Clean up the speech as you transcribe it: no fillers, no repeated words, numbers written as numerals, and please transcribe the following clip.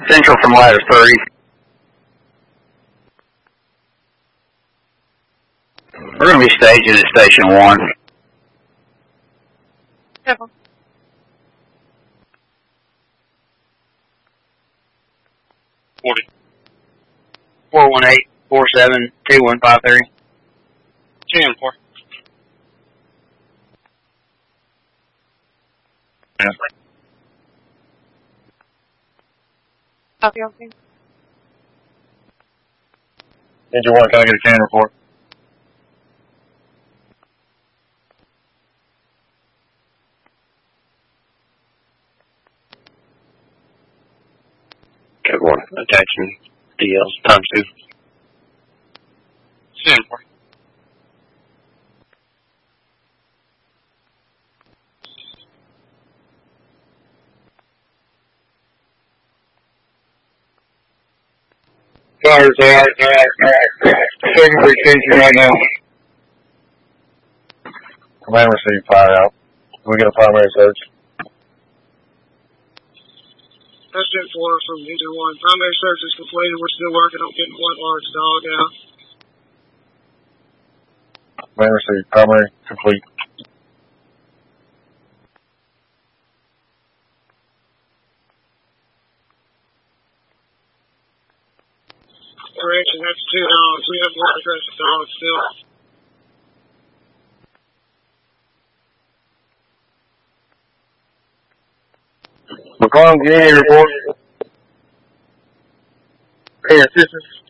Central from ladder 3. We're going to be staging at Station 1. Careful. 40. 418-47-2153. 10-4. Yeah. Copy, okay. Engine 1, can I get a can report? Code 1, attaching DLs times 2. 10-4. Cars out. Secondary station right now. Command received, fire out. Can we get a primary search? That's 10-4 from Engine 1. Primary search is completed. We're still working on getting one large dog out. Command received, primary complete. Correction, that's 2 dogs. We have one aggressive dog still. McClung, can you report? Hey, assistance.